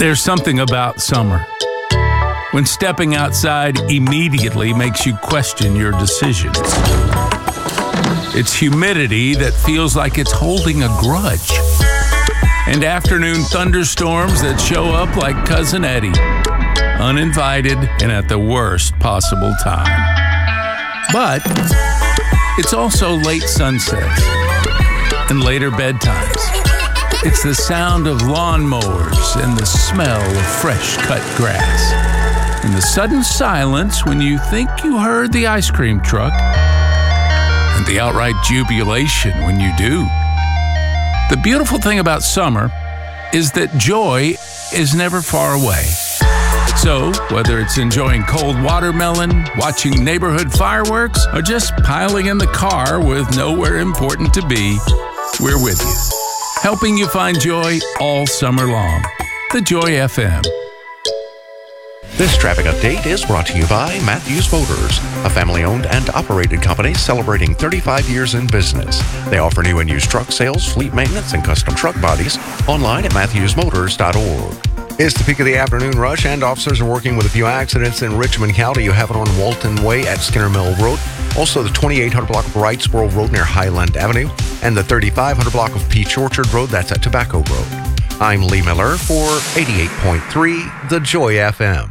There's something about summer, when stepping outside immediately makes you question your decisions. It's humidity that feels like it's holding a grudge. And afternoon thunderstorms that show up like Cousin Eddie, uninvited and at the worst possible time. But it's also late sunsets and later bedtimes. It's the sound of lawnmowers and the smell of fresh cut grass. And the sudden silence when you think you heard the ice cream truck. And the outright jubilation when you do. The beautiful thing about summer is that joy is never far away. So, whether it's enjoying cold watermelon, watching neighborhood fireworks, or just piling in the car with nowhere important to be, we're with you, helping you find joy all summer long. The Joy FM. This traffic update is brought to you by Matthews Motors, a family-owned and operated company celebrating 35 years in business. They offer new and used truck sales, fleet maintenance, and custom truck bodies. Online at matthewsmotors.org. It's the peak of the afternoon rush, and officers are working with a few accidents in Richmond County. You have it on Walton Way at Skinner Mill Road, also the 2800 block of Wright Squirrel Road near Highland Avenue, and the 3500 block of Peach Orchard Road, that's at Tobacco Road. I'm Lee Miller for 88.3 The Joy FM.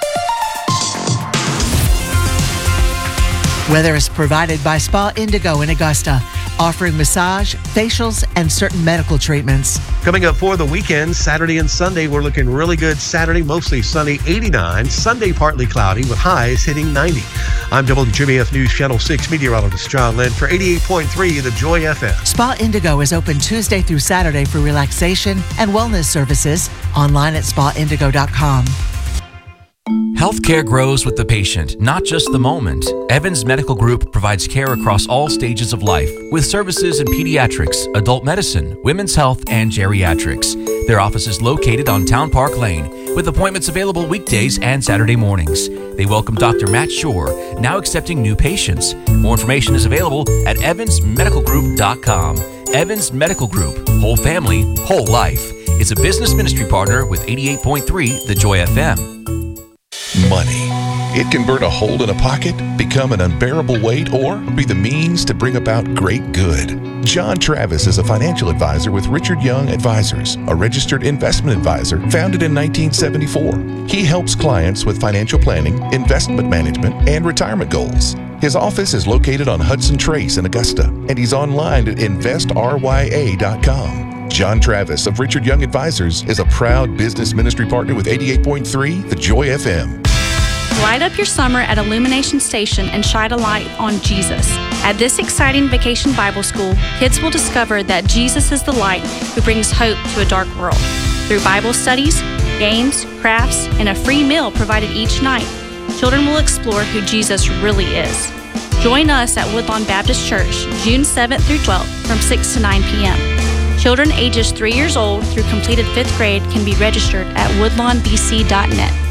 Weather is provided by Spa Indigo in Augusta, offering massage, facials, and certain medical treatments. Coming up for the weekend, Saturday and Sunday, we're looking really good. Saturday, mostly sunny, 89. Sunday, partly cloudy with highs hitting 90. I'm WJBF News Channel 6 meteorologist John Lynn for 88.3 The Joy FM. Spa Indigo is open Tuesday through Saturday for relaxation and wellness services. Online at spaindigo.com. Healthcare grows with the patient, not just the moment. Evans Medical Group provides care across all stages of life with services in pediatrics, adult medicine, women's health, and geriatrics. Their office is located on Town Park Lane with appointments available weekdays and Saturday mornings. They welcome Dr. Matt Shore, now accepting new patients. More information is available at evansmedicalgroup.com. Evans Medical Group, whole family, whole life. It's a business ministry partner with 88.3 The Joy FM. Money. It can burn a hole in a pocket, become an unbearable weight, or be the means to bring about great good. John Travis is a financial advisor with Richard Young Advisors, a registered investment advisor founded in 1974. He helps clients with financial planning, investment management, and retirement goals. His office is located on Hudson Trace in Augusta, and he's online at investrya.com. John Travis of Richard Young Advisors is a proud business ministry partner with 88.3 The Joy FM. Light up your summer at Illumination Station and shine a light on Jesus. At this exciting vacation Bible school, kids will discover that Jesus is the light who brings hope to a dark world. Through Bible studies, games, crafts, and a free meal provided each night, children will explore who Jesus really is. Join us at Woodlawn Baptist Church, June 7th through 12th from 6 to 9 p.m. Children ages 3 years old through completed 5th grade can be registered at woodlawnbc.net.